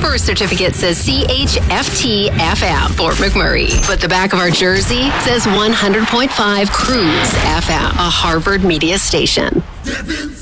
birth certificate says CHFT FM, Fort McMurray. But the back of our jersey says 100.5 Cruise FM, a Harvard media station.